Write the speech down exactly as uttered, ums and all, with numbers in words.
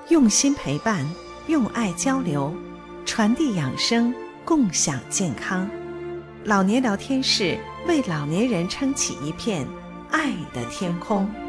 用心陪伴，用爱交流，传递养生，共享健康。老年聊天室为老年人撑起一片爱的天空。